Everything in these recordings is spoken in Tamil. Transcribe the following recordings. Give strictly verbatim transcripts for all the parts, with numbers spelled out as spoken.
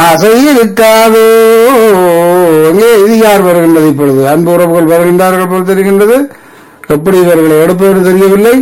ஆசை இருக்காதோ. எங்கே இது யார் வருகின்றது இப்பொழுது? அன்பு உறவுகள் வருகின்றார்கள் போல் தெரிகின்றது. எப்படி இவர்களை எடுப்பது தெரியவில்லை.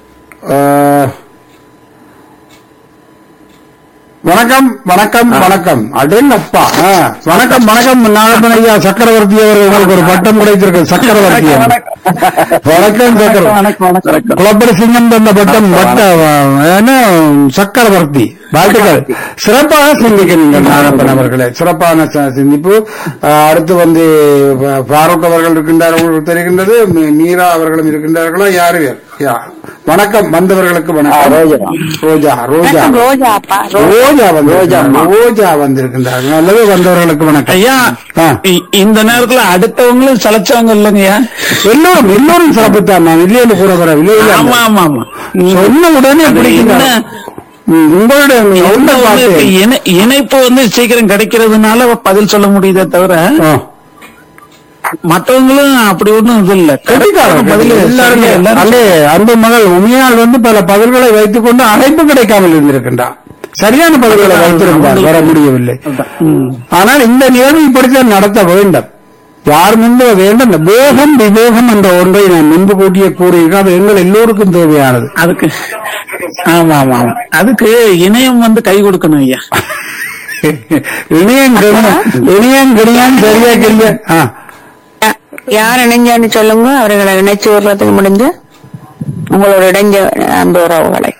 வணக்கம் வணக்கம் வணக்கம். அடேங்கப்பா. வணக்கம் வணக்கம். நாகப்பன் ஐயா சக்கரவர்த்தி அவர்கள் உங்களுக்கு ஒரு பட்டம் கிடைத்திருக்கு. சக்கரவர்த்தி வணக்கம். சக்கரவர்த்தி குளப்படி சிங்கம் தந்த பட்டம் பட்ட சக்கரவர்த்தி. வாழ்த்துக்கள். சிறப்பாக சிந்திக்கிறீங்க நாகப்பன் அவர்களே. சிறப்பான சிந்திப்பு. அடுத்து வந்து ஃபாரூக் அவர்கள் இருக்கின்றார்கள் தெரிகின்றது. மீரா அவர்களும் இருக்கின்றார்களா? யாரு? வணக்கம். வந்தவர்களுக்கு வணக்கம். ரோஜா ரோஜா ரோஜா வந்து ரோஜா வந்திருக்கின்றார்கள். நல்லது. வந்தவர்களுக்கு வணக்கம் ஐயா. இந்த நேரத்துல அடுத்தவங்களும் சலைச்சவங்க இல்லைங்கய்யா. எல்லோரும் எல்லோரும் சிறப்புத்தான். நான் இல்லைன்னு கூற வரவில்லை. ஆமா ஆமா ஆமா. சொன்ன உடனே பிடிக்கின்ற உங்களுடைய இணைப்பு வந்து சீக்கிரம் கிடைக்கிறதுனால பதில் சொல்ல முடியுதே தவிர மற்றவங்களும் அப்படி ஒன்றும் இது இல்ல. அன்பு மகள் உமையால் வந்து பல பதில்களை வைத்துக் கொண்டு அழைப்பு கிடைக்காமல் இருந்திருக்கின்றார். சரியான பதில்களை வைத்திருந்தார், வர முடியவில்லை. ஆனால் இந்த நிகழ்வு இப்படித்தான் நடத்த வேண்டும். யார் முன்பு வேண்டும். வேகம் விவேகம் என்ற ஒன்றை நான் முன்பு கூட்டிய கூறியிருக்கேன். அது எங்கள் எல்லோருக்கும் தேவையானது. அதுக்கு ஆமா ஆமா அதுக்கு இணையம் வந்து கை கொடுக்கணும் ஐயா. இணையம் இணையம் கிடையாது. சரியா கேள்வி. யார் இணைஞ்சான்னு சொல்லுங்க. அவர்களை இணைச்சு விடுறதுக்கு முடிஞ்சு உங்களோட இடைஞ்ச அந்த உறவுகளை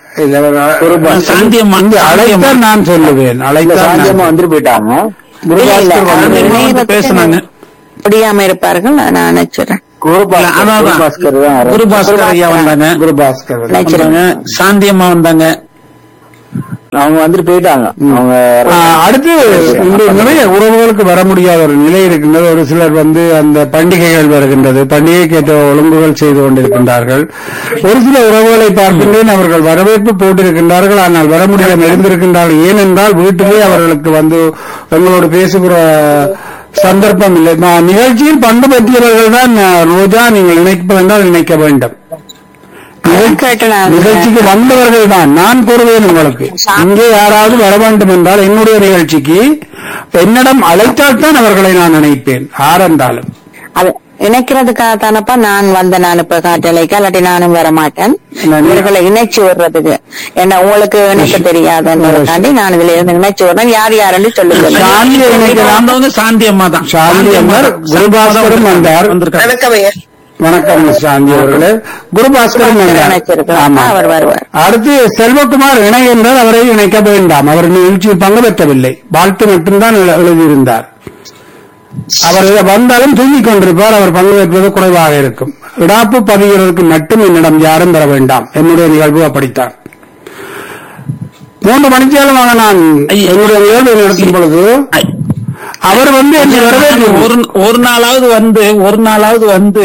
அழைத்தான் நான் சொல்லுவேன். அழைத்தான் வந்துட்டு போயிட்டாங்க. பேசினாங்க. முடியாம இருப்பார்கள். நான் அணைச்சிடறேன். குருபாஸ்கர் ஐயா வந்தாங்க. குருபாஸ்கர் சாந்தியம்மா வந்தாங்க. அவங்க வந்துட்டு போயிட்டாங்க. அவங்க அடுத்து நிறைய உறவுகளுக்கு வர முடியாத ஒரு நிலை இருக்கின்றது. ஒரு சிலர் வந்து அந்த பண்டிகைகள் வருகின்றது. பண்டிகைக்கு ஏற்ற ஒழுங்குகள் செய்து கொண்டிருக்கின்றார்கள். ஒரு சில உறவுகளை பார்க்கின்றேன். அவர்கள் வரவேற்பு போட்டிருக்கின்றார்கள். ஆனால் வர முடியாமல் இருந்திருக்கின்றார்கள். ஏனென்றால் வீட்டிலே அவர்களுக்கு வந்து எங்களோடு பேசுகிற சந்தர்ப்பம் இல்லை. நிகழ்ச்சியில் பங்கு பெற்றியவர்கள் தான் ரோஜா நீங்கள் நினைப்பதென்றால் நினைக்க வேண்டும். நிகழ்ச்சிக்கு வந்தவர்கள் தான். நான் கூறுவேன் உங்களுக்கு, இங்கே யாராவது வர வேண்டும் என்றால் என்னுடைய நிகழ்ச்சிக்கு என்னிடம் அழைத்தால் தான் அவர்களை நான் நினைப்பேன். ஆரென்றாலும் இணைக்கிறதுக்காக தானப்பா நான் வந்த. நான் இப்ப காட்டலைக்கு அல்லாட்டி நானும் வர மாட்டேன். இவர்களை இணைச்சு விடுறதுக்கு என்ன உங்களுக்கு இணைக்க தெரியாதுன்றதுக்காண்டி நான் இதுல இருந்து இணைச்சு விடுறேன். யார் யாருன்னு சொல்லுங்க. சாந்தி அம்மா தான். சாந்தி அம்மா குருபாஸ்கரும் வந்தார். வணக்கம் சாந்தி அவர்களே. குருபாஸ்கரும் அவர் வருவார். அடுத்து செல்வகுமார் இணை என்றால் அவரை இணைக்க வேண்டாம். அவர் நிகழ்ச்சியில் பங்கு பெற்றவில்லை. வாழ்த்து மட்டும்தான் எழுதியிருந்தார். அவர் வந்தாலும் தூங்கிக் கொண்டிருப்பார். அவர் பங்கு பெறுவது குறைவாக இருக்கும். இடாப்பு பதிகிறதுக்கு மட்டும் என்னிடம் யாரும் பெற வேண்டாம். என்னுடைய நிகழ்வு அப்படித்தான். மூன்று மணிக்காலமாக நான் என்னுடைய நிகழ்வை நடத்தும் பொழுது அவர் வந்து ஒரு நாளாவது வந்து ஒரு நாளாவது வந்து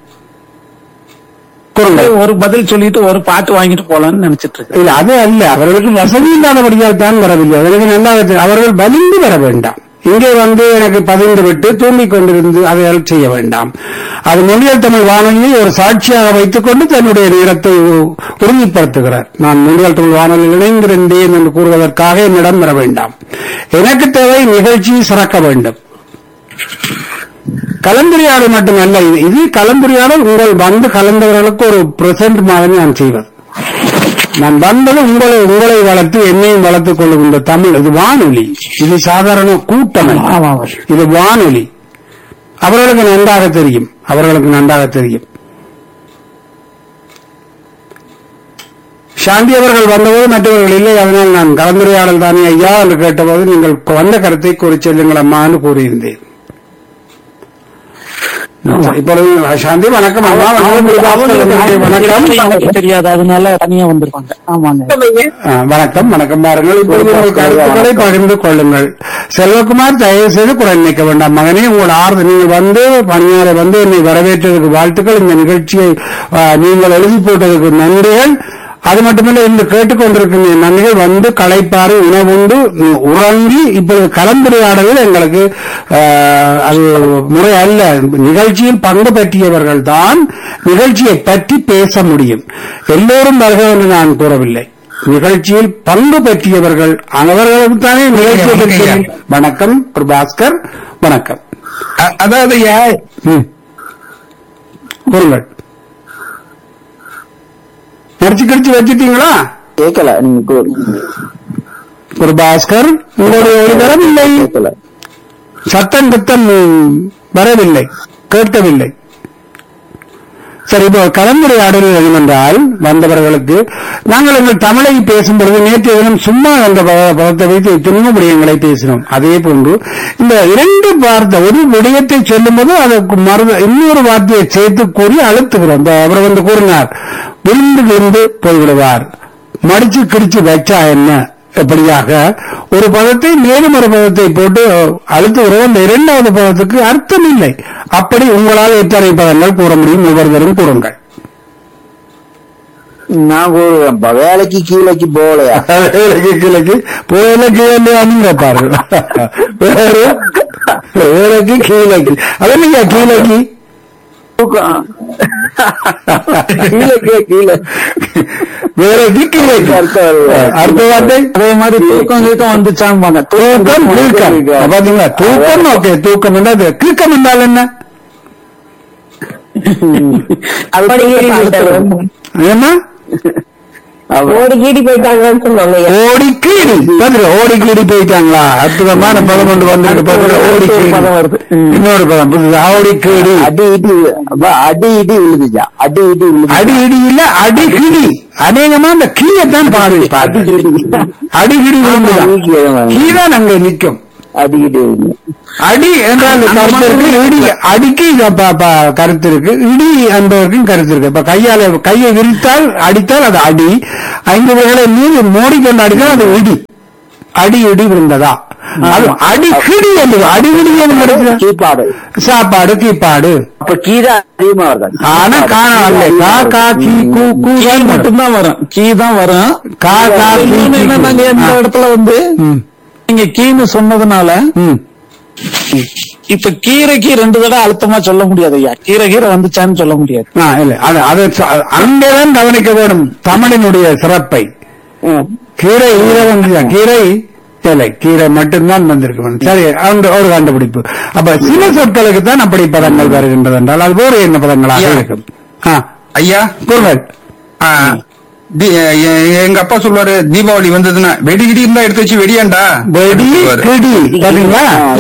ஒரு பதில் சொல்லிட்டு ஒரு பாட்டு வாங்கிட்டு போலான்னு நினைச்சிட்டு இருக்கு. இல்ல அது அல்ல. அவர்களுக்கு வசதி இல்லாதபடியால் தான் வரவில்லை. அவர்களுக்கு நல்லா அவர்கள் பதிந்து வர வேண்டாம். இங்கே வந்து எனக்கு பதிந்து விட்டு தூங்கிக் கொண்டிருந்து அதை செய்ய வேண்டாம். அது மொழியல் தமிழ் வானொலியை ஒரு சாட்சியாக வைத்துக் கொண்டு தன்னுடைய நேரத்தை உறுதிப்படுத்துகிறார். நான் மொழியல் தமிழ் வானொலியில் இணைந்திருந்தேன் என்று கூறுவதற்காக என்னிடம் வர வேண்டாம். எனக்கு தேவை நிகழ்ச்சி சிறக்க வேண்டும். கலந்துரையாடல் மட்டுமல்ல, இது கலந்துரையாடல் உங்கள் வந்து கலந்தவர்களுக்கு ஒரு பிரசன்ட் மாதிரி நான் செய்வது. நான் வந்தது உங்களை உங்களை வளர்த்து என்னையும் வளர்த்துக் கொள்ளுகின்ற தமிழ். இது வானொலி. இது சாதாரண கூட்டம். இது வானொலி. அவர்களுக்கு நன்றாக தெரியும். அவர்களுக்கு நன்றாக தெரியும். சாந்தி அவர்கள் வந்தபோது மற்றவர்கள் இல்லை. அதனால் நான் கலந்துரையாடல் தானே ஐயா என்று கேட்டபோது நீங்கள் வந்த கருத்தை கூறி செல்லுங்கள் அம்மான்னு கூறியிருந்தேன். இப்பொழுது சாந்தி வணக்கம். தெரியாது, அதனால தனியா வந்திருப்பாங்க. வணக்கம் வணக்கம். பாருங்கள், இப்பொழுது உங்கள் கருத்துக்களை பகிர்ந்து கொள்ளுங்கள். செல்வகுமார் தயவு செய்து குரல் நிற்க வேண்டாம். மகனே, உங்கள் ஆறுதல் நீங்கள் வந்து பணியாரை வந்து என்னை வரவேற்றதுக்கு வாழ்த்துக்கள். இந்த நிகழ்ச்சியை நீங்கள் எழுதி போட்டதுக்கு நன்றிகள். அது மட்டுமல்ல, இன்று கேட்டுக்கொண்டிருக்கின்ற நன்றிகள் வந்து களைப்பாறு உணவுண்டு உறங்கி இப்பொழுது கலந்துரையாடலில் எங்களுக்கு அது முறை அல்ல. நிகழ்ச்சியில் பங்கு பெற்றியவர்கள் தான் நிகழ்ச்சியை பற்றி பேச முடியும். எல்லோரும் வருக என்று நான் கூறவில்லை. நிகழ்ச்சியில் பங்கு பெற்றியவர்கள் அவர்களுக்கு தானே நிகழ்ச்சியை பற்றி. வணக்கம் பிரபாஸ்கர், வணக்கம். அதாவது கூறுங்கள். கடிச்சு கடிச்சு வச்சுட்டீங்களா? கேட்கல. நீங்க பிரபாஸ்கர் உங்களுடைய வரவில்லை, சத்தம் கத்தம் வரவில்லை, கேட்கவில்லை. சரி, இப்போ கலந்துரையாடல் என்னவென்றால் வந்தவர்களுக்கு நாங்கள் எங்கள் தமிழை பேசும்பொழுது நேற்று தினம் சும்மா என்ற பதத்தை வைத்து எத்தனையோ விடயங்களை பேசினோம். அதே போன்று இந்த இரண்டு வார்த்தை ஒரு விடயத்தை சொல்லும் போது அதற்கு மறு இன்னொரு வார்த்தையை சேர்த்து கூறி அழுத்துகிறோம். அவர் வந்து கூறினார், விருந்து விருந்து போய்விடுவார், மடிச்சு கிடிச்சு வச்சா என்ன, எப்படியாக ஒரு பதத்தை மேலும் ஒரு பதத்தை போட்டு அழுத்துகிறோம். இந்த இரண்டாவது பதத்துக்கு அர்த்தம் இல்லை. அப்படி உங்களால் எத்தனை பதங்கள் கூற முடியும்? ஒவ்வொருவரும் கூறுங்கள். நான் கூறுவேன், வேலைக்கு கீழைக்கு போகலையா? வேலைக்கு கீழைக்கு போகல கீழே கேட்பார்கள். வேறு வேலைக்கு கீழைக்கு அதனையா கீழைக்கு வேலைக்கு கீழைக்கு அடுத்த வார்த்தை அதே மாதிரி தூக்கம் கீழ்க்கம் வந்துச்சாங்க. தூக்கம் கீழ்க்கம் பாத்தீங்களா? தூக்கம் ஓகே. தூக்கம் என்ன? கீழ்க்கம் என்றால் என்ன? ஏமா ஓடி கீடி போயிட்டாங்கன்னு சொன்னாங்க. ஓடி கீடி ஓடி கீடி போயிட்டாங்களா? அற்புதமான பதம் கொண்டு வந்து ஓடி பதம் வருது. இன்னொரு பதம் புதுசு, ஓடி கீடி. அடி இடி அடி இடி விழுதுச்சா? அடி இடி அடி இடி இல்ல, அடி கிடி. அநேகமா அந்த கீழத்தான் பாடு. அடி கிடி விழுந்துதான் கீழான் அங்க நிற்கும். அடி இடி அடி என்றால் கருத்து இருக்கு, இடி அடிக்கு கருத்து இருக்கு, இடி என்பதற்கும் கருத்து இருக்கு. இப்ப கையால கையை விரித்தால் அடித்தால் அது அடி, ஐந்து விரலை மீது மோடிக்கொண்டு அடித்தால் அது இடி. அடி இடி விழுந்ததா? அது அடி கிடி என்று அடிகிடி என்று கீப்பாடு, சாப்பாடு, கீப்பாடு. அப்ப கீதா அதிகமா வருது. ஆனா காண கா கா கீ கூ கூ மட்டும்தான் வரும், கீ தான் வரும். கா கா கீ இந்த இடத்துல வந்து நீங்க கீன்னு சொன்னதுனால இப்ப கீரைக்கு ரெண்டு தடவை அழுத்தமா சொல்ல முடியாது ஐயா. கீரை கீரை வந்துச்சான்னு சொல்ல முடியாது. இல்ல அது அங்கேதான் கவனிக்க வேண்டும் தமிழினுடைய சிறப்பை. கீரை ஈர வந்து கீரை இல்லை, கீரை மட்டும்தான் வந்திருக்கு. சரி, ஒரு கண்டுபிடிப்பு. அப்ப சில சொற்களுக்கு தான் அப்படி பதங்கள் வருகின்றது என்றால் அது வேறு என்ன பதங்களாக இருக்கும்? ஐயா கூறுங்கள். எங்க அப்பா சொல்லுவாரு, தீபாவளி வந்ததுன்னா வெடிகிடி இருந்தா எடுத்து வச்சு வெடியாண்டா வெடி கிடி. பாத்தீங்களா?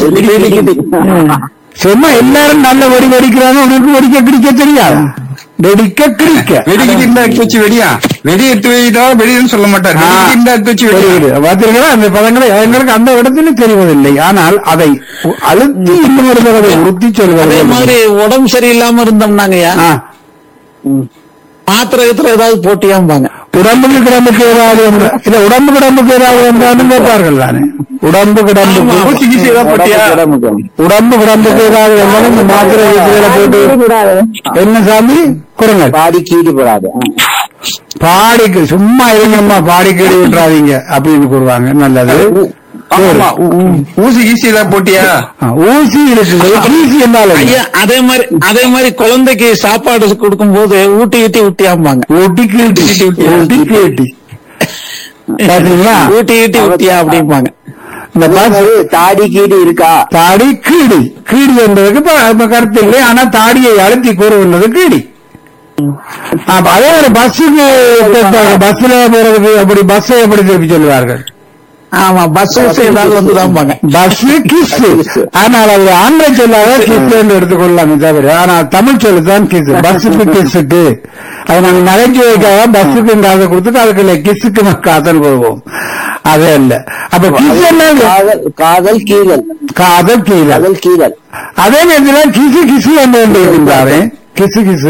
சும்மா எல்லாரும் நல்ல வெடி வெடிக்கிறாங்க, உனக்கு வெடிக்க கிடிக்க தெரியாது. வெடிக்க கிடிக்க வெடிகிடி இருந்தா எடுத்து வச்சு வெடியா, வெடி எடுத்து வைதா வெடின்னு சொல்ல மாட்டாரு. இருந்தா எடுத்து வச்சு வெடி. பாத்தீங்களா? அந்த பதங்களை எங்களுக்கு அந்த இடத்துல தெரிவதில்லை. ஆனால் அதை அழுத்தி இன்னொரு தடவை உறுத்தி சொல்வது. அதே மாதிரி உடம்பு சரியில்லாம இருந்தோம்னாங்கய்யா, மாத்திரை ஏதாவது போட்டியாம்பாங்க. உடம்புக்கு கிடம்புக்கு ஏதாவது இல்ல, உடம்பு கிடம்புக்கு ஏதாவது வந்தாலும் கேட்பார்கள் தானே. உடம்பு கிடம்புக்கு உடம்பு கிடம்புக்கு ஏதாவது வந்தாலும் மாத்திரை போட்டு என்ன சாமி குரங்கள் பாடி கீடி போடாது. பாடிக்கு சும்மா இருங்கம்மா, பாடி கீடி விட்டுறாதீங்க அப்படின்னு கூறுவாங்க. நல்லது. ஊசி ஈசி ஏதாவது போட்டியா? ஊசி இருக்குது, ஈசி இருந்தாலும். அதே மாதிரி அதே மாதிரி குழந்தைக்கு சாப்பாடு கொடுக்கும் போது ஊட்டி ஊட்டி ஊட்டியாம்பாங்க. ஊட்டி கீட்டி ஊட்டி கீட்டி பாத்தீங்களா? ஊட்டி ஊட்டி ஊட்டியா அப்படிம்பாங்க. இந்த தாடி கீடி இருக்கா? தாடி கீடி. கீடி என்பதற்கு கருத்து இல்லை, ஆனா தாடியை அழுத்தி கூறுவது கீடி. அதே ஒரு பஸ்ஸுக்கு பஸ்ல போறதுக்கு அப்படி பஸ்ஸை எப்படி திருப்பி சொல்லுவார்கள்? ஆமா, பஸ் ஏதாவது வந்துதான்பாங்க. Bus kiss. ஆனால் அது ஆங்கில சொல்லாத கிஸ் என்று எடுத்துக்கொள்ளலாமே தவிர, ஆனா தமிழ் சொல்லுதான் கிஸ். பஸ்ஸுக்கு கிஸ்ஸுக்கு அது நாங்க நகைச்சுவைக்காக பஸ்ஸுக்கு காசை கொடுத்துட்டு அதுக்கு இல்லை கிஸ்ஸுக்கு காசல் போடுவோம். அதே இல்ல. அப்ப கிஸ் என்ன? காதல் கீழல். காதல் கீழல் கீழல். அதே நேரத்தில் கிசு கிசு என்று இருக்கின்றாரு. கிசு கிசு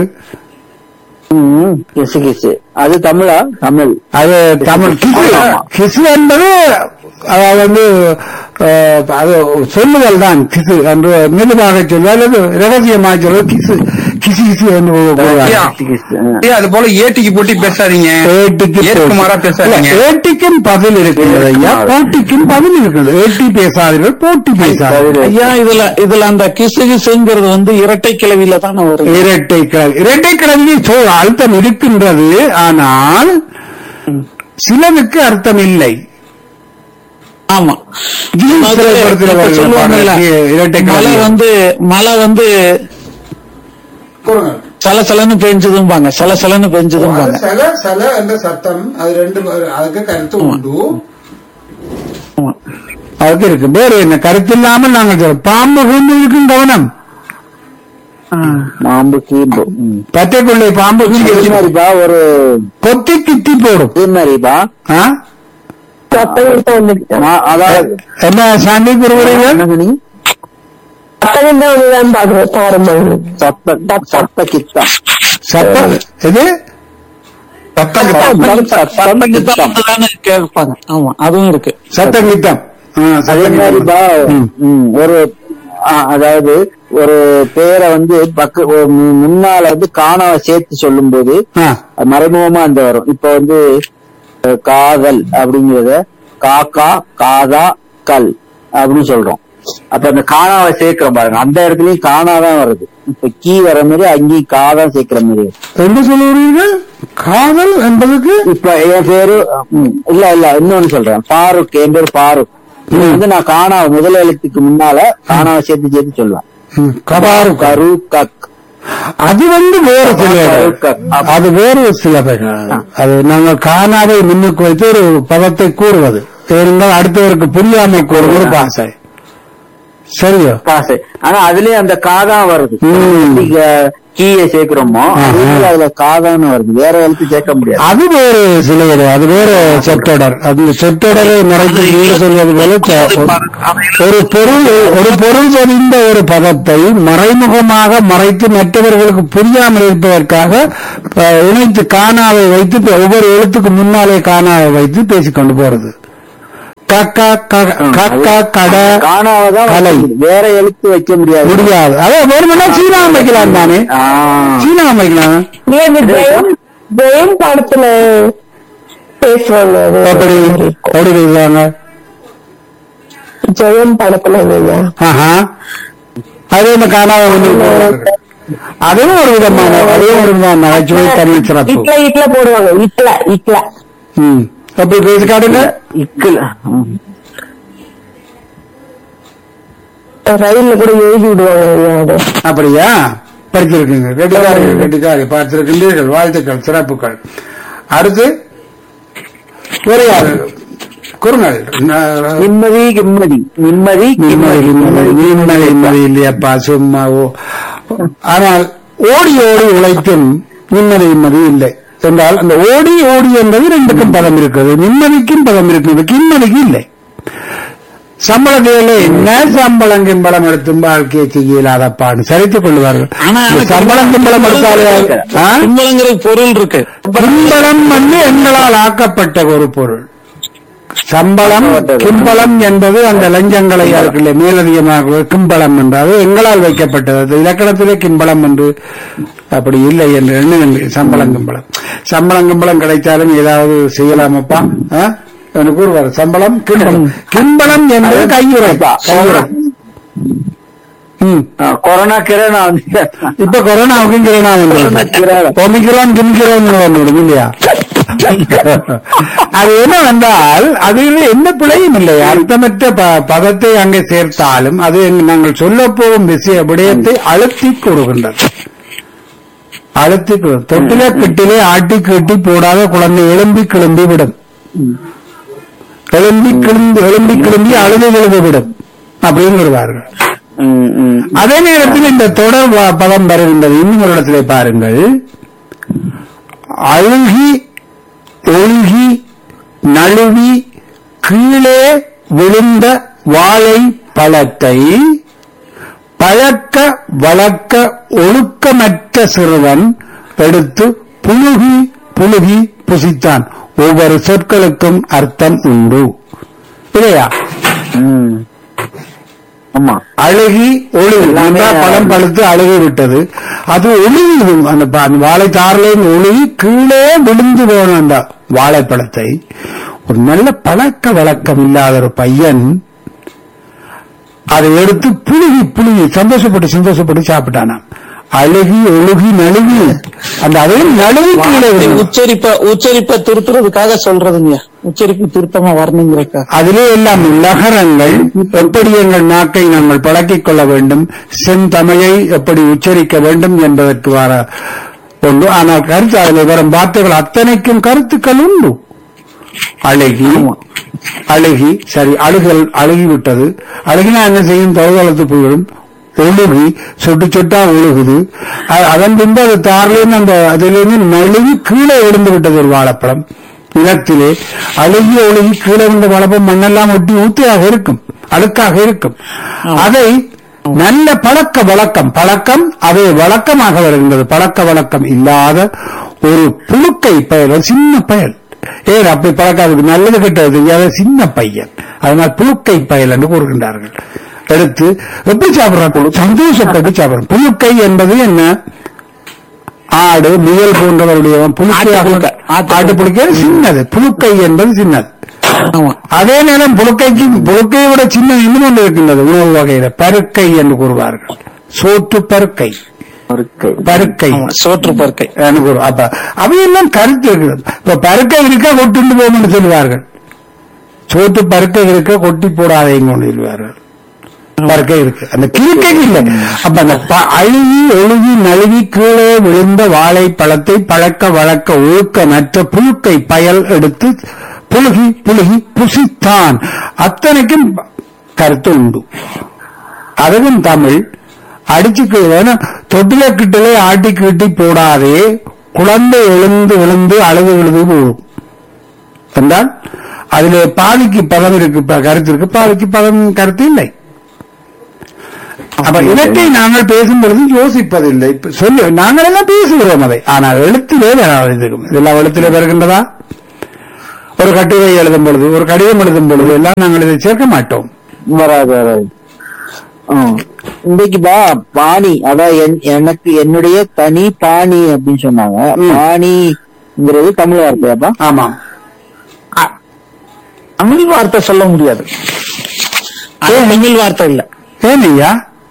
கிசு கிசு அது தமிழா? தமிழ். அது தமிழ். கிசு கிசு என்பது அதாவது வந்து அது சொல்லுதல் தான். கிசு என்று மெதுவாக சொல்வது அல்லது ரகசியமாக சொல்வது கிசு கிசு கிசு என்று. அது போல ஏட்டிக்கு போட்டி பேசாதீங்க, ஏட்டுக்கு மாறா பேசாதீங்க. ஏட்டிக்கும் பதில் இருக்கிறது ஐயா, போட்டிக்கும் பதில் இருக்கிறது. ஏட்டி பேசாதீர்கள், போட்டி பேசாதீர்கள் ஐயா. இதுல இதுல அந்த கிசு கிசுங்கிறது வந்து இரட்டை கிளவியில தான் வரும். இரட்டை கிளவி. இரட்டை கிளவி அழுத்தம் இருக்கின்றது. ஆனால் சிலனுக்கு அர்த்தம் இல்லை. ஆமா. ஜீன்ஸ் திரைப்படத்தில் இப்ப வருகிற சொல்லுவாங்கல்ல, பாடல், இரட்டை மழை கிளவி. வந்து மழை வந்து கூறுங்க. சலசலன்னு பெஞ்சதும்பாங்க, சலசலன்னு பெஞ்சதும்பாங்க. சல சல என்ற சத்தம் அது ரெண்டு பேரு- அதுக்கு கருத்து உண்டு. ஆமா. அதுக்கு இருக்கு வேறு என்ன கருத்து இல்லாமல் நாங்கள் சொல்றோம். பாம்பு கூண்டு இருக்கும் கவனம். மாம்பு கீம்பு ம். பச்சைக்குள்ளே பாம்பு இது கூண்டு மாதிரிப்பா ஒரு கொத்தி கித்தி போடும். இது மாதிரிப்பா ஆ? மா- அதாவது என்ன சாமி குருவரைகள் என்ன சொன்னீங்க? சத்த சத்த கித்தம் சத்தம் இது சத்தம் சத்தம் கித்தம் தானே கேட்பாங்க. ஆமா, அதுவும் இருக்கு. சத்தம் கித்தம். ஆ, அதே சத்தம் மாதிரிப்பா கித்தம். ம். ம், ஒரு ஆ, அதாவது ஒரு பேரை வந்து பக்க ஒரு மு- முன்னால வந்து காணாம சேர்த்து சொல்லும் போது ஆ. மறைமுகமா அந்த வரும். இப்ப வந்து அஹ், காதல் அப்படிங்கறத காக்கா காதா கல் அப்படின்னு சொல்றோம். அப்ப அந்த காணாவை சேர்க்கிறோம் பாருங்க, அந்த இடத்துலயும் காணாதான் வருது. இப்ப கீ வர மாதிரி அங்கேயும் காதான் சேர்க்கிற மாதிரி வருது. என்ன சொல்லுவீர்கள்? காதல் என்பதுக்கு இப்ப என் பேரு ம், இல்ல இல்ல இன்னொன்னு சொல்றேன். பாருக், என் பேரு பாருக். இது வந்து நான் காணா முதல் எழுத்துக்கு முன்னால காணாவை சேர்த்து சேர்த்து சொல்லுவேன். ம், கபாரு கரு கக் அது வந்து வேறு சில அது வேறு சில அது நாங்கள் காணாவை முன்னுக்கு வைத்து ஒரு பதத்தை கூறுவது இருந்தால் அடுத்தவருக்கு புரியாமை கூறுவது பாசை. சரியோ? காசு. ஆனா அதுலயே அந்த காதான் வருது. ம். இங்க கீயை சேர்க்கிறோமோ அதுல அதுல காதான்னு வருது. வேற எழுத்து சேர்க்க முடியாது. அது வேறு சில அது வேறு சொற்றொடர். அது சொற்றொடரை மறைத்து ஈடு சொல்வது போல ச- ஒரு பொருள் ஒரு பொருள் தெரிந்த ஒரு பதத்தை மறைமுகமாக மறைத்து மற்றவர்களுக்கு புரியாமல் இருப்பதற்காக அஹ், இணைத்து காணாவை வைத்து ஒவ்வொரு எழுத்துக்கு முன்னாலே காணாவை வைத்து பேசிக்கொண்டு போறது. கக்கா க- கக்கா கட காணாவதான் கலை. வேற எழுத்து வைக்க முடியாது. முடியாது. அதான் வேணுமென்னா சீனாவை வைக்கலாம் தானே, ஆ. சீனாவை வைக்கலாம். ஜெயம் படத்துல பேசுவாங்க அது. எப்படி எப்படி பேசுவாங்க? ஜெயம் படத்துல இல்லையா? ஆஹா. அது இந்த காணாவை வந்து அதுவும் ஒரு விதமான அதுவும் ஒரு விதமான நகைச்சுவை தனி சிறப்பு. இட்ல இட்ல போடுவாங்க. இட்ல இட்ல ம். அப்படி பேசி காட்டுங்க. இக்குல ம். ரயில்ல கூட எழுதி விடுவாங்க ஐயா அது. அப்படியா? படிச்சிருக்கீங்க. கெட்டிக்காரி கெட்டிக்காரி பார்த்திருக்கின்றீர்கள். வாழ்த்துக்கள், சிறப்புகள். அடுத்து வேற யாரு? குறுங்கள். நிம்மதி கிம்மதி நிம்மதி நிம்மதி நிம்மதி நிம்மதி நிம்மதி இல்லையப்பா சும்மாவோ. ஆனால் ஓடி ஓடி உழைக்கும் நிம்மதி நிம்மதி இல்லை என்றால் அந்த ஓடி ஓடி என்பது ரெண்டுக்கும் பதம் இருக்கிறது. நிம்மதிக்கும் பதம் இருக்கிறது, கிம்மதிக்கு இல்லை. சம்பளத்திலே என்ன சம்பளம் கிம்பளம் எடுத்தும் வாழ்க்கையை செய்ய இல்லாதப்பாடு சரித்துக் கொள்வார்கள். ஆனா இந்த சம்பளம் கிம்பளம் எடுத்தாலே ஆ? கும்பலங்கிற பொருள் இருக்கு. கிம்பளம் வந்து எங்களால் ஆக்கப்பட்ட ஒரு பொருள். சம்பளம் கிம்பளம் என்பது அந்த லஞ்சங்களை இருக்குல்ல மேலதிகமாக கிம்பளம் என்றால் எங்களால் வைக்கப்பட்டது. அது இலக்கணத்திலே கிம்பளம் என்று அப்படி இல்லை என்று எண்ணுங்கள். சம்பளம் கிம்பளம் சம்பளம் கிம்பளம் கிடைத்தாலும் ஏதாவது செய்யலாமப்பா ஆ? எனக்கு கூறுவார். சம்பளம் கிம்பளம் கிம்பளம் என்பது கையுறை கையுறை. ம். ஆ, கொரோனா கிரணா வந்து இப்ப கொரோனாவுக்கும் கிரணா வந்து ஒமிக்ரான் கிம்கிரான் வந்துவிடும் இல்லையா? அது என்ன வந்தால் அதில் எந்த பிழையும் இல்லை. அர்த்தமற்ற ப- பதத்தை அங்கே சேர்த்தாலும் அது நாங்கள் சொல்ல போகும் விஷய விடயத்தை அழுத்தி கூறுகின்றது. அழுத்தி கூறு- தொட்டிலே கிட்டிலே ஆட்டி கட்டி போடாத குழந்தை எழும்பி கிளம்பி விடும். எழும்பி கிளம்பி எழும்பி கிளம்பி அழுது விழுந்து விடும் அப்படின்னு வருவார்கள். ம், ம். அதே நேரத்தில் இந்த தொடர் வ- பதம் வருகின்றது. இன்னும் ஒரு இடத்திலே பாருங்கள். அழுகி ஒழுகி நழுவி கீழே விழுந்த வாழை பழத்தை பழக்க வளர்க்க ஒழுக்கமற்ற சிறுவன் எடுத்து புழுகி புழுகி புசித்தான். ஒவ்வொரு சொற்களுக்கும் அர்த்தம் உண்டு இல்லையா? ம். ஆமா. அழுகி ஒழுகு நல்லா பழம் பழுத்து அழுகி விட்டது. அது ஒழுகி அந்த ப- அந்த வாழைத்தாரிலிருந்து ஒழுகி கீழே விழுந்து போன அந்த வாழைப்பழத்தை ஒரு நல்ல பழக்க வழக்கம் இல்லாத ஒரு பையன் அதை எடுத்து புழுகி புழுகி சந்தோஷப்பட்டு சந்தோஷப்பட்டு சாப்பிட்டானாம். அழுகி ஒழுகி நழுவி அந்த அதையும் நழுவி கீழே விடணும். உச்சரிப்ப உச்சரிப்ப திருத்துறதுக்காக சொல்றதுங்க, உச்சரிப்பு திருத்தமா வரணுங்கிறக்கா. அதிலே எல்லாம் லகரங்கள் எப்படி எங்கள் நாக்கை நாங்கள் பழக்கிக் கொள்ள வேண்டும், செந்தமிழை எப்படி உச்சரிக்க வேண்டும் என்பதற்கு வர உண்டு. ஆனால் கருத்து அதில் வரும் வார்த்தைகள் அத்தனைக்கும் கருத்துக்கள் உண்டு. அழகி அழகி சரி, அழுகல் அழுகிவிட்டது. அழுகினா என்ன செய்யும்? தொலைதளத்து போயிடும். ஒழுகி சொட்டு சொட்டா ஒழுகுது. அதன் பின்பு அது தாரிலிருந்து அந்த அதிலிருந்து நழுவி கீழே எழுந்து விட்டது ஒரு வாழைப்பழம் நிலத்திலே. அழுகி ஒழுகி கீழே இருந்த வாழைப்பழம் மண்ணெல்லாம் ஒட்டி ஊத்தியாக இருக்கும், அழுக்காக இருக்கும். அதை நல்ல பழக்க வழக்கம் பழக்கம் அதை வழக்கமாக வருகின்றது. பழக்க வழக்கம் இல்லாத ஒரு புழுக்கை பயல், சின்ன பயல், ஏன் அப்படி பழக்காதுக்கு நல்லது கெட்டது தெரியாத சின்ன பையன், அதனால் புழுக்கை பயல் என்று கூறுகின்றார்கள். எடுத்து எப்படி சாப்பிடுறாங்க? சந்தோஷப்பட்டு சாப்பிடுறோம். புழுக்கை என்பது என்ன? ஆடு முயல் போன்றவருடைய புழுக்கையாக ஆட்டு புழுக்கை சின்னது, புழுக்கை என்பது சின்னது. அதே நேரம் புழுக்கைக்கு புழுக்கையை விட சின்ன இன்னும் ஒன்று இருக்கின்றது உணவு வகையில, பருக்கை என்று கூறுவார்கள். சோற்று பருக்கை, பருக்கை சோற்று பருக்கை. அப்ப அவையெல்லாம் கருத்து இருக்கிறது. இப்ப பருக்கை இருக்கா கொட்டு போகும் சொல்லுவார்கள். சோற்று பருக்கை இருக்க கொட்டி போடாதேன்னு ஒன்று சொல்லுவார்கள். பருக்கை இருக்கு, அந்த கிழக்கை இல்லை. அப்ப அந்த அழுகி ஒழுகி நழுவி கீழே விழுந்த வாழைப்பழத்தை பழக்க வழக்க ஒழுக்கமற்ற புழுக்கை பயல் எடுத்து புழுகி புழுகி புசித்தான். அத்தனைக்கும் கருத்து உண்டு. அதுவும் தமிழ் அடிச்சுக்கு தொட்டில கிட்டலே ஆட்டி கீட்டி போடாதே, குழந்தை எழுந்து விழுந்து அழுது விழுது போடும் என்றால் அதிலே பாதிக்கு பதம் இருக்கு, கருத்து இருக்கு, பாதிக்கு பதம் கருத்து இல்லை. அப்ப இலக்கை நாங்கள் பேசும்பொழுது யோசிப்பதில்லை. சொல்லி நாங்கள் எல்லாம் பேசுகிறோம் அதை, ஆனால் எழுத்திலே இருக்கும். இதெல்லாம் எழுத்திலே வருகின்றதா? ஒரு கட்டுரை எழுதும் பொழுது, ஒரு கடிதம் எழுதும் பொழுது எல்லாம் நாங்கள் இதை சேர்க்க மாட்டோம். வராது வராது. இன்றைக்குப்பா பாணி, அதான் எனக்கு என்னுடைய தனி பாணி அப்படின்னு சொன்னாங்க. பாணிங்கிறது தமிழ் வார்த்தையாப்பா? ஆமா, தமிழ் வார்த்தை சொல்ல முடியாது. தமிழ் வார்த்தை இல்ல. ஏனையா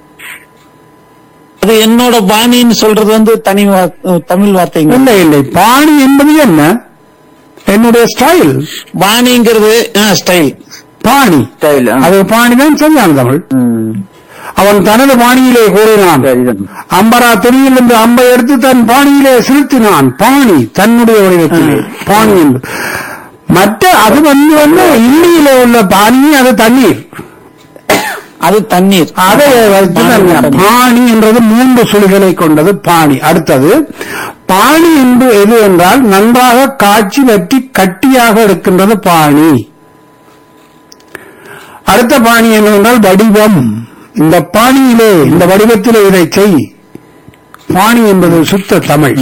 அது என்னோட பாணின்னு சொல்றது வந்து தனி தமிழ் வார்த்தை இல்லை. இல்லை, பாணி என்பது என்ன? என்னுடைய ஸ்டைல். பாணிங்கிறது ஸ்டைல், பாணி ஸ்டைல். அது பாணிதான் சரியான தமிழ். அவன் தனது பாணியிலே கூறினான். அம்பரா துணியில் இருந்து அம்பை எடுத்து தன் பாணியிலே செலுத்தினான். பாணி தன்னுடைய வடிவத்திலே பாணி என்று. மற்ற அது வந்து வந்து இல்லியிலே உள்ள பாணி, அது தண்ணீர், அது தண்ணீர். அதை பாணி என்றது மூன்று சுழிகளை கொண்டது பாணி. அடுத்தது பாணி என்று எது என்றால் நன்றாக காட்சி வெட்டி கட்டியாக இருக்கின்றது பாணி. அடுத்த பாணி என்னவென்றால் வடிவம். இந்த பாணியிலே இந்த வடிவத்திலே இதை செய். பாணி என்பது சுத்த தமிழ்.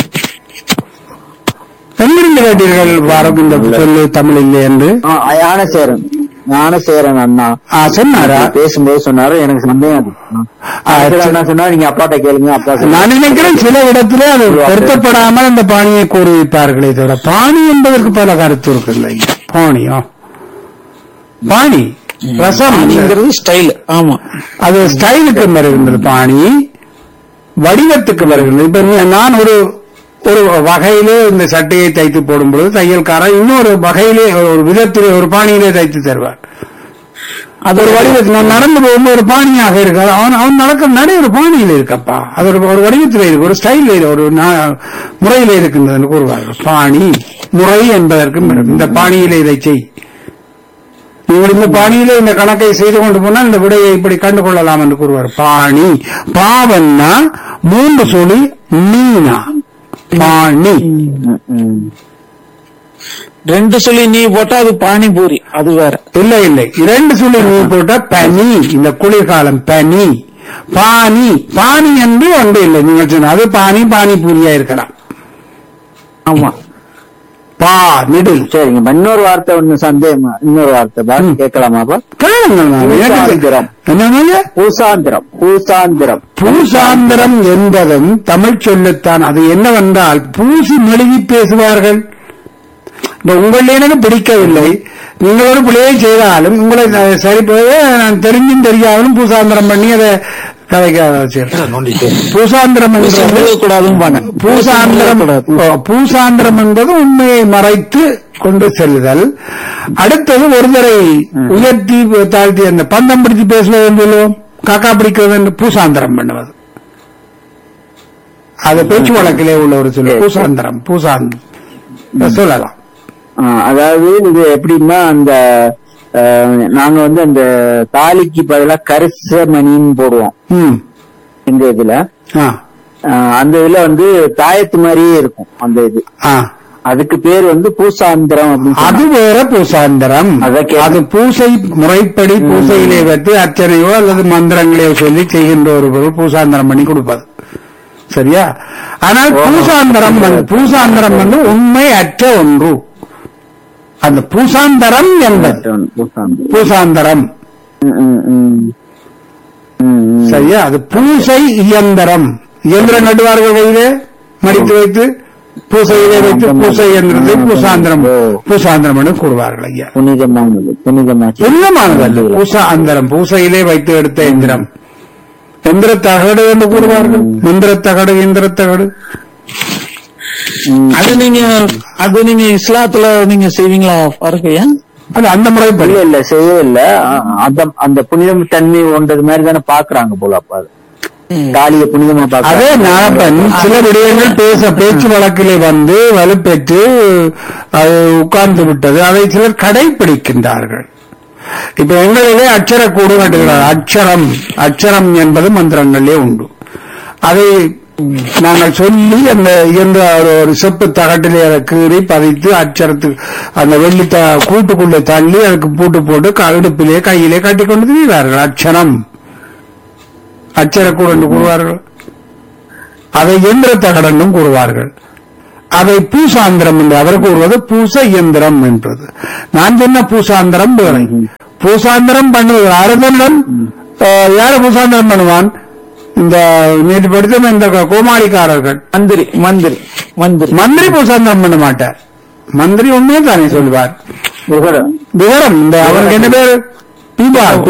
எங்கிருந்து கேட்டீர்கள் வாரம் இந்த சொல்லு தமிழ் இல்லை என்று? ஞானசேரன் ஞானசேரன் அண்ணா சொன்னாரா? பேசும்போது சொன்னாரு. எனக்கு சந்தேகம் என்ன சொன்னா, நீங்க அப்பாட்ட கேளுங்க. அப்பா நான் நினைக்கிறேன் சில இடத்திலே அது பொருத்தப்படாமல் அந்த பாணியை கூறியிருப்பார்களே தவிர பாணி என்பதற்கு பல கருத்து இருக்குல்ல. பாணியோ பாணி ரசம் ஸ்டைல். ஆமா, அது ஸ்டைலுக்கு வருகின்றது. பாணி வடிவத்துக்கு வருகின்றது. இப்ப நான் ஒரு ஒரு வகையிலே இந்த சட்டையை தைத்து போடும் பொழுது தையல்காரன் இன்னொரு வகையிலே ஒரு விதத்திலே ஒரு பாணியிலே தைத்து தருவார். அது ஒரு வடிவத்தில் நான் நடந்து போகும்போது ஒரு பாணியாக இருக்காது. அவன் அவன் நடக்க நடை ஒரு பாணியில இருக்கப்பா, அது ஒரு வடிவத்தில் இருக்கு, ஒரு ஸ்டைல ஒரு முறையில இருக்கின்றது கூறுவார்கள். பாணி முறை என்பதற்கும் இந்த பாணியிலே இதை செய், நீங்கள் இந்த பாணியிலே இந்த கணக்கை செய்து கொண்டு போனால் இந்த விடையை இப்படி கண்டு கொள்ளலாம் என்று கூறுவார். பாணி பாவன்னா மூன்று சொல்லி நீனா பாணி. ரெண்டு சொல்லி நீ போட்டா அது பானிபூரி, அது வேற. இல்லை இல்லை, இரண்டு சொல்லி நீ போட்டா பனி. இந்த குளிர்காலம் பனி. பானி பானி என்று ஒன்று இல்லை. நீங்கள் சொன்ன அது பானி பானிபூரியா இருக்கலாம். ஆமா, பா மிடில். சரிங்க, இன்னொரு வார்த்தை ஒண்ணு சந்தேகம். இன்னொரு வார்த்தை கேட்கலாமாப்பா? பூசாந்திரம். பூசாந்திரம் பூசாந்திரம் பூசாந்திரம் என்பதும் தமிழ் சொல்லுத்தான். அது என்னவென்றால் பூசி மெழுகி பேசுவார்கள். இப்ப உங்களே எனக்கு பிடிக்கவில்லை, நீங்கள் ஒரு பிள்ளையை செய்தாலும் உங்களை சரி போய் நான் தெரிஞ்சும் தெரியாமலும் பூசாந்திரம் பண்ணி அதை கதைக்க பூசாந்திரம் கூடாதுன்னு பூசாந்திரம் பூசாந்திரம் என்பது உண்மையை மறைத்து கொண்டு செல்லுதல். அடுத்தது ஒருவரை உயர்த்தி தாழ்த்தி அந்த பந்தம் பிடித்து பேசுவது என்று சொல்லுவோம், காக்கா பிடிக்கிறது என்று பூசாந்திரம் பண்ணுவது. அது பேச்சு வழக்கிலே உள்ள ஒரு சொல்லு பூசாந்திரம். பூசாந்திரம் சொல்லலாம். அதாவது இது எப்படின்னா அந்த நாங்க வந்து அந்த தாலிக்கு பதிலா கரிசமணின்னு போடுவோம் இந்த இதுல. அந்த இதுல வந்து தாயத்து மாதிரியே இருக்கும் அந்த இது. அதுக்கு பேர் வந்து பூசாந்திரம் அப்படின்னு. அது வேற பூசாந்திரம். அது பூசை முறைப்படி பூசையிலே வைத்து அர்ச்சனையோ அல்லது மந்திரங்களையோ சொல்லி செய்கின்ற ஒரு பொருள் பூசாந்திரம் பண்ணி கொடுப்பது. சரியா? ஆனால் பூசாந்திரம் பூசாந்திரம் வந்து உண்மை அற்ற ஒன்று. அந்த பூசாந்தரம் என்பது பூசாந்தரம் சரியா? அது பூசை இயந்திரம். இயந்திரம் நடுவார்கள் கையிலே மடித்து வைத்து பூசையிலே வைத்து பூசை இயந்திரத்தை பூசாந்திரம் பூசாந்திரம் என்று கூறுவார்கள். ஐயா புனிதமானது புனிதமானது பூசாந்திரம். பூசையிலே வைத்து எடுத்த எந்திரம் எந்திர தகடு என்று கூறுவார்கள். மந்திர தகடு எந்திர தகடு. அது நீங்க அது நீங்க இஸ்லாத்துல நீங்க செய்வீங்களா பாருங்கய்யா? அது அந்த முறைப்படி இல்ல செய்யவில்லை. அந்த அந்த புனிதம் தன்மை ஒன்றது மாதிரி தானே பாக்குறாங்க போல. அப்ப அது தாலிய புனிதமா பாக்க அதே நாப்பன் சில விடயங்கள் பேச பேச்சு வழக்கிலே வந்து வலுப்பெற்று அது உட்கார்ந்து விட்டது. அதை சிலர் கடைபிடிக்கின்றார்கள். இப்ப எங்களிலே அச்சரக்கூடு கட்டுகிறார். அச்சரம் அச்சரம் என்பது மந்திரங்களிலே உண்டு. அதை நாங்கள் சொல்லி அந்த இயன்ற ஒரு செப்பு தகட்டிலே அதை கீறி பதித்து அச்சரத்துக்கு அந்த வெள்ளி கூட்டுக்குள்ளே தள்ளி அதுக்கு பூட்டு போட்டு இடுப்பிலே கையிலே கட்டி கொண்டு திரிவார்கள். அச்சரம் அச்சரக்கூடு என்று கூறுவார்கள். அதை இயந்திர தகடென்றும் கூறுவார்கள். அதை பூசாந்திரம் என்று அவர் கூறுவது பூச இயந்திரம் என்றது. நான் சொன்ன பூசாந்திரம் வேறு. பூசாந்திரம் பண்ணுவது அரசனிடம் யார பூசாந்திரம் பண்ணுவான்? இந்த நேற்று படித்த இந்த கோமாளிக்காரர்கள் மந்திரி மந்திரி மந்திரி மந்திரி பூசாந்திரம் பண்ண மாட்டார். மந்திரி உண்மையே தானே சொல்லுவார். விவரம் இந்த அவனுக்கு என்ன பேரு? பீபால்